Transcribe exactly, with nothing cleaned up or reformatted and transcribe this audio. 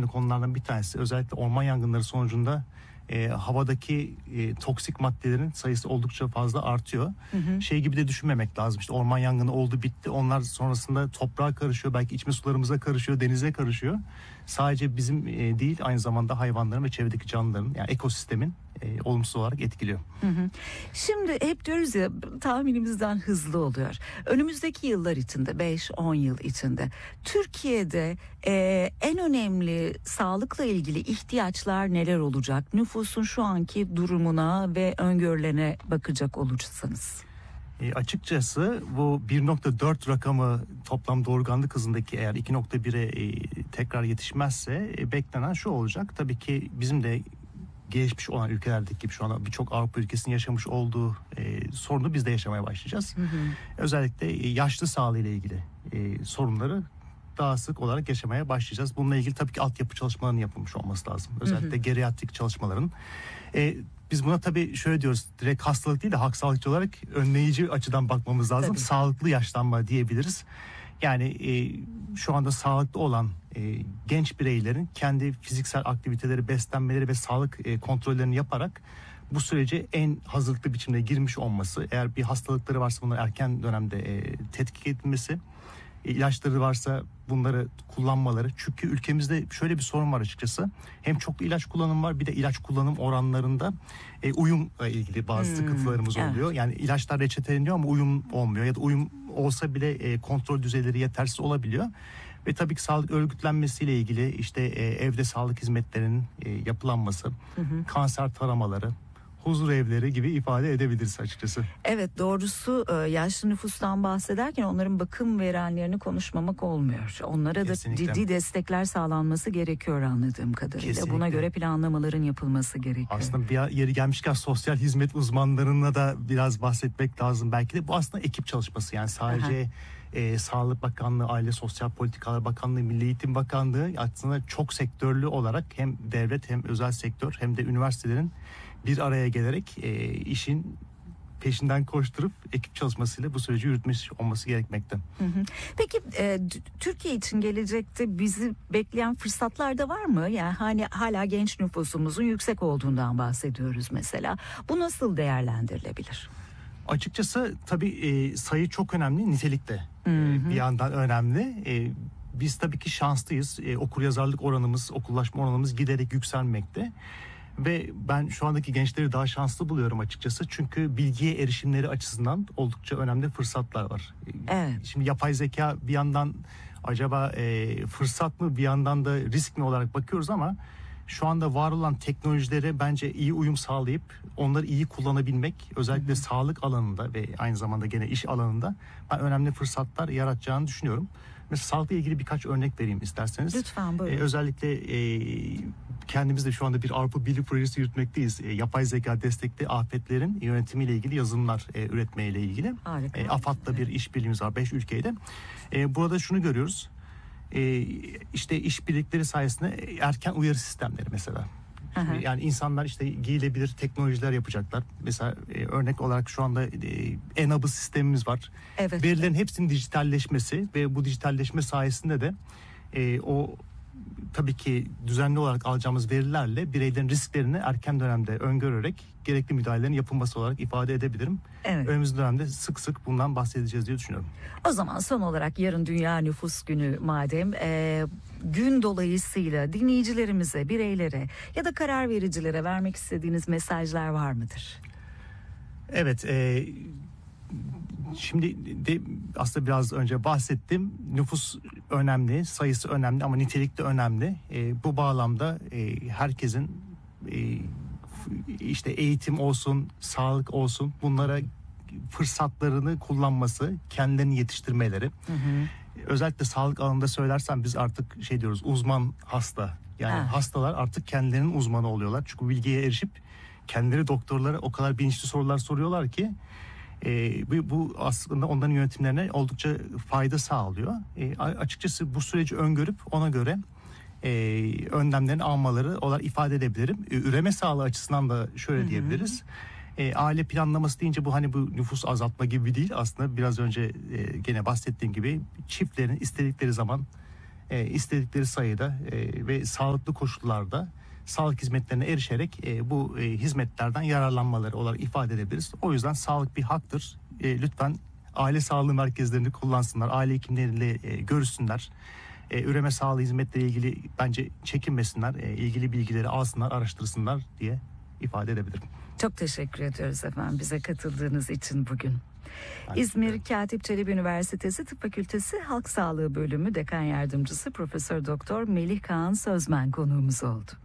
önemli konulardan bir tanesi özellikle orman yangınları sonucunda e, havadaki e, toksik maddelerin sayısı oldukça fazla artıyor. Hı hı. Şey gibi de düşünmemek lazım. İşte orman yangını oldu bitti. Onlar sonrasında toprağa karışıyor. Belki içme sularımıza karışıyor, denize karışıyor. Sadece bizim e, değil aynı zamanda hayvanların ve çevredeki canlıların yani ekosistemin e, olumsuz olarak etkiliyor. Hı hı. Şimdi hep diyoruz ya tahminimizden hızlı oluyor. Önümüzdeki yıllar içinde beş on yıl içinde Türkiye'de e, en önemli sağlıkla ilgili ihtiyaçlar neler olacak? Nüfusun şu anki durumuna ve öngörülerine bakacak olursanız. E, açıkçası bu bir nokta dört rakamı toplam doğurganlık hızındaki eğer iki nokta bire e, tekrar yetişmezse e, beklenen şu olacak. Tabii ki bizim de gelişmiş olan ülkelerdeki gibi şu anda birçok Avrupa ülkesinin yaşamış olduğu e, sorunu biz de yaşamaya başlayacağız. Hı hı. Özellikle e, yaşlı sağlığı ile ilgili e, sorunları daha sık olarak yaşamaya başlayacağız. Bununla ilgili tabii ki altyapı çalışmalarının yapılmış olması lazım. Özellikle hı hı. geriatrik çalışmaların. E, Biz buna tabii şöyle diyoruz, direkt hastalık değil de halk sağlıkçı olarak önleyici açıdan bakmamız lazım. Tabii. Sağlıklı yaşlanma diyebiliriz. Yani e, şu anda sağlıklı olan e, genç bireylerin kendi fiziksel aktiviteleri, beslenmeleri ve sağlık e, kontrollerini yaparak bu sürece en hazırlıklı biçimde girmiş olması, eğer bir hastalıkları varsa bunları erken dönemde e, tetkik edilmesi, e, ilaçları varsa bunları kullanmaları. Çünkü ülkemizde şöyle bir sorun var açıkçası. Hem çoklu ilaç kullanım var, bir de ilaç kullanım oranlarında e, uyumla ilgili bazı hmm, sıkıntılarımız evet. oluyor. Yani ilaçlar reçeteleniyor ama uyum olmuyor ya da uyum olsa bile e, kontrol düzeyleri yetersiz olabiliyor. Ve tabii ki sağlık örgütlenmesiyle ilgili işte e, evde sağlık hizmetlerinin e, yapılanması, hı hı. kanser taramaları, huzur evleri gibi ifade edebiliriz açıkçası. Evet, doğrusu yaşlı nüfustan bahsederken onların bakım verenlerini konuşmamak olmuyor. Onlara Kesinlikle. da ciddi destekler sağlanması gerekiyor anladığım kadarıyla. Kesinlikle. Buna göre planlamaların yapılması gerekiyor. Aslında bir yeri gelmişken sosyal hizmet uzmanlarına da biraz bahsetmek lazım. Belki de bu aslında ekip çalışması, yani sadece e, Sağlık Bakanlığı, Aile Sosyal Politikalar Bakanlığı, Milli Eğitim Bakanlığı aslında çok sektörlü olarak hem devlet hem özel sektör hem de üniversitelerin bir araya gelerek e, işin peşinden koşturup ekip çalışmasıyla bu süreci yürütmesi olması gerekmekte. Hı hı. Peki e, Türkiye için gelecekte bizi bekleyen fırsatlar da var mı? Yani hani hala genç nüfusumuzun yüksek olduğundan bahsediyoruz mesela. Bu nasıl değerlendirilebilir? Açıkçası tabii e, sayı çok önemli, nitelik de e, bir yandan önemli. E, biz tabii ki şanslıyız. E, okuryazarlık oranımız, okullaşma oranımız giderek yükselmekte. Ve ben şu andaki gençleri daha şanslı buluyorum açıkçası. Çünkü bilgiye erişimleri açısından oldukça önemli fırsatlar var. Evet. Şimdi yapay zeka bir yandan acaba e, fırsat mı, bir yandan da risk mi olarak bakıyoruz ama şu anda var olan teknolojilere bence iyi uyum sağlayıp onları iyi kullanabilmek, özellikle hı hı. sağlık alanında ve aynı zamanda gene iş alanında ben önemli fırsatlar yaratacağını düşünüyorum. Mesela sağlıkla ilgili birkaç örnek vereyim isterseniz. Lütfen buyurun. Ee, özellikle e, kendimiz de şu anda bir Avrupa Birliği projesi yürütmekteyiz. E, yapay zeka destekli afetlerin yönetimiyle ilgili yazılımlar e, üretmeyle ilgili. Harika. E, AFAD'la evet. bir işbirliğimiz var beş ülkeyle. E, burada şunu görüyoruz. E, işte işbirlikleri sayesinde erken uyarı sistemleri mesela. Aha. Yani insanlar işte giyilebilir teknolojiler yapacaklar. Mesela e, örnek olarak şu anda e, e-nabız sistemimiz var. Evet. Verilerin hepsinin dijitalleşmesi ve bu dijitalleşme sayesinde de e, o tabii ki düzenli olarak alacağımız verilerle bireylerin risklerini erken dönemde öngörerek gerekli müdahalelerin yapılması olarak ifade edebilirim. Evet. Önümüzdeki dönemde sık sık bundan bahsedeceğiz diye düşünüyorum. O zaman son olarak yarın Dünya Nüfus Günü madem e, gün dolayısıyla dinleyicilerimize, bireylere ya da karar vericilere vermek istediğiniz mesajlar var mıdır? Evet, e, şimdi de aslında biraz önce bahsettim. Nüfus önemli, sayısı önemli ama nitelik de önemli. E, bu bağlamda e, herkesin e, işte eğitim olsun, sağlık olsun, bunlara fırsatlarını kullanması, kendilerini yetiştirmeleri. Hı hı. Özellikle sağlık alanında söylersem biz artık şey diyoruz, uzman hasta. Yani ha. hastalar artık kendilerinin uzmanı oluyorlar. Çünkü bilgiye erişip kendileri doktorlara o kadar bilinçli sorular soruyorlar ki e, bu, bu aslında onların yönetimlerine oldukça fayda sağlıyor. E, açıkçası bu süreci öngörüp ona göre e, önlemlerini almaları olarak ifade edebilirim. E, üreme sağlığı açısından da şöyle Hı-hı. diyebiliriz. E, aile planlaması deyince bu hani bu nüfus azaltma gibi değil, aslında biraz önce e, gene bahsettiğim gibi çiftlerin istedikleri zaman e, istedikleri sayıda e, ve sağlıklı koşullarda sağlık hizmetlerine erişerek e, bu e, hizmetlerden yararlanmaları olarak ifade edebiliriz. O yüzden sağlık bir haktır. E, lütfen aile sağlığı merkezlerini kullansınlar, aile hekimleriyle e, görüşsünler. E, üreme sağlığı hizmetleriyle ilgili bence çekinmesinler, e, ilgili bilgileri alsınlar, araştırsınlar diye ifade edebilirim. Çok teşekkür ediyoruz efendim bize katıldığınız için bugün. Ben İzmir Katip Çelebi Üniversitesi Tıp Fakültesi Halk Sağlığı Bölümü Dekan Yardımcısı Profesör Doktor Melih Kaan Sözmen konuğumuz oldu.